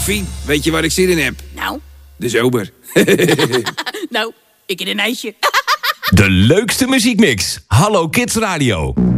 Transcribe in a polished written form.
Fien, weet je waar ik zin in heb? Nou? De zomer. Nou, ik in een ijsje. De leukste muziekmix. Hallo Kids Radio.